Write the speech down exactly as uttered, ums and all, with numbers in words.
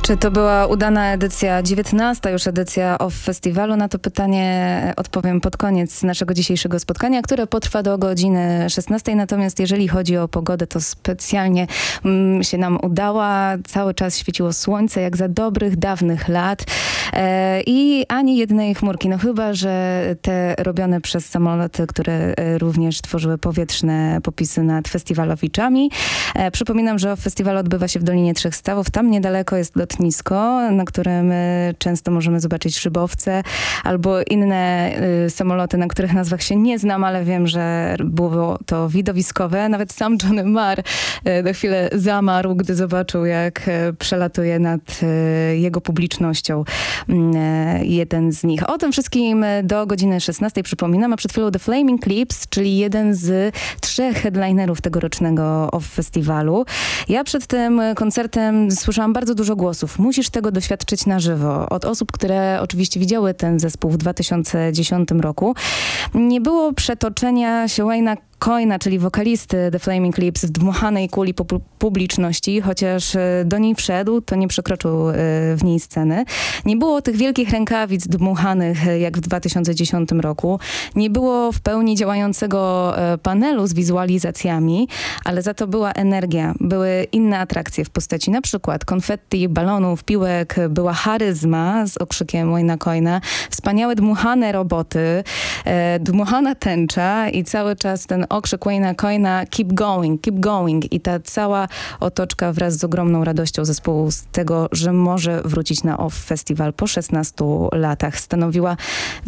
Czy to była udana edycja, dziewiętnasta już edycja O F F Festiwalu? Na to pytanie odpowiem pod koniec naszego dzisiejszego spotkania, które potrwa do godziny szesnastej. Natomiast jeżeli chodzi o pogodę, to specjalnie mm, się nam udała. Cały czas świeciło słońce, jak za dobrych, dawnych lat. E, I ani jednej chmurki. No chyba, że te robione przez samoloty, które e, również tworzyły powietrzne popisy nad festiwalowiczami. E, przypominam, że O F F Festiwal odbywa się w Dolinie Trzech Stawów. Tam niedaleko jest lotnisko, na którym y, często możemy zobaczyć szybowce albo inne y, samoloty, na których nazwach się nie znam, ale wiem, że było to widowiskowe. Nawet sam Johnny Marr y, na chwilę zamarł, gdy zobaczył, jak y, przelatuje nad y, jego publicznością y, jeden z nich. O tym wszystkim do godziny szesnastej przypominam, a przed chwilą The Flaming Lips, czyli jeden z trzech headlinerów tegorocznego O F F Festiwalu. Ja przed tym koncertem słyszałam bardzo dużo głosów. Musisz tego doświadczyć na żywo. Od osób, które oczywiście widziały ten zespół w dwa tysiące dziesiątym roku. Nie było przetoczenia się Wayne'a Coyna, czyli wokalisty The Flaming Lips, w dmuchanej kuli pu- publiczności, chociaż do niej wszedł, to nie przekroczył y, w niej sceny. Nie było tych wielkich rękawic dmuchanych, jak w dwa tysiące dziesiątym roku. Nie było w pełni działającego y, panelu z wizualizacjami, ale za to była energia. Były inne atrakcje w postaci na przykład konfetti, balonów, piłek, była charyzma z okrzykiem Wayne'a Coyna, wspaniałe dmuchane roboty, y, dmuchana tęcza i cały czas ten okrzyk Wayne'a Coyna keep going, keep going i ta cała otoczka wraz z ogromną radością zespołu z tego, że może wrócić na O F F Festiwal po szesnastu latach stanowiła